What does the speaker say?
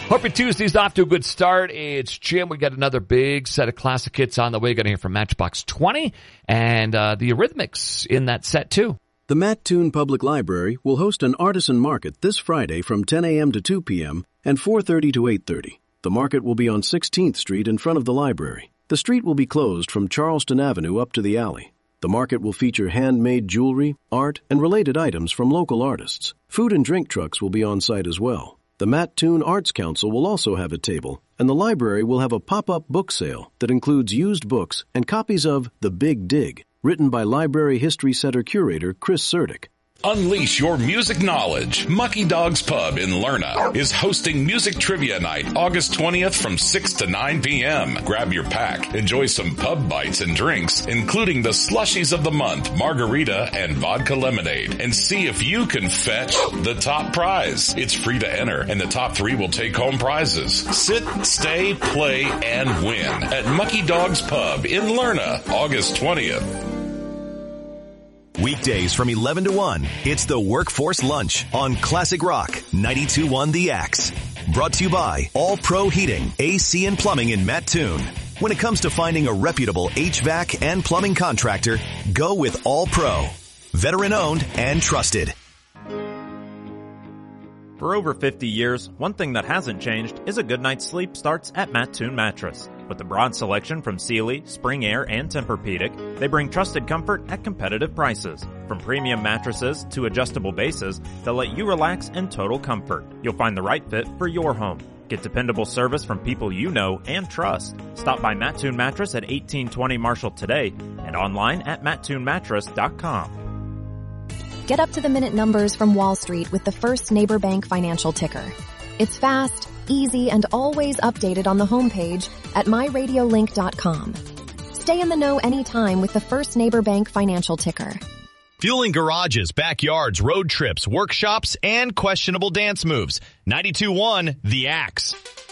Hope your Tuesday's off to a good start. It's Jim. We got another big set of classic hits on the way. Going to hear from Matchbox 20 and the Eurythmics in that set, too. The Mattoon Public Library will host an artisan market this Friday from 10 a.m. to 2 p.m. and 4:30 to 8:30. The market will be on 16th Street in front of the library. The street will be closed from Charleston Avenue up to the alley. The market will feature handmade jewelry, art, and related items from local artists. Food and drink trucks will be on site as well. The Mattoon Arts Council will also have a table, and the library will have a pop-up book sale that includes used books and copies of The Big Dig, written by Library History Center curator Chris Sertic. Unleash your music knowledge. Mucky Dog's Pub in Lerna is hosting Music Trivia Night August 20th from 6 to 9 p.m. Grab your pack, enjoy some pub bites and drinks, including the slushies of the month, margarita and vodka lemonade, and see if you can fetch the top prize. It's free to enter, and the top 3 will take home prizes. Sit, stay, play, and win at Mucky Dog's Pub in Lerna, August 20th. Weekdays from 11 to 1, it's the Workforce Lunch on Classic Rock 92.1 The Axe. Brought to you by All Pro Heating, AC and Plumbing in Mattoon. When it comes to finding a reputable HVAC and plumbing contractor, go with All Pro. Veteran owned and trusted. For over 50 years, one thing that hasn't changed is a good night's sleep starts at Mattoon Mattress. With a broad selection from Sealy, Spring Air, and Tempur-Pedic, they bring trusted comfort at competitive prices. From premium mattresses to adjustable bases that let you relax in total comfort. You'll find the right fit for your home. Get dependable service from people you know and trust. Stop by Mattoon Mattress at 1820 Marshall today and online at mattoonmattress.com. Get up-to-the-minute numbers from Wall Street with the First Neighbor Bank Financial Ticker. It's fast, easy, and always updated on the homepage at myradiolink.com. Stay in the know anytime with the First Neighbor Bank Financial Ticker. Fueling garages, backyards, road trips, workshops, and questionable dance moves. 92.1 The Axe.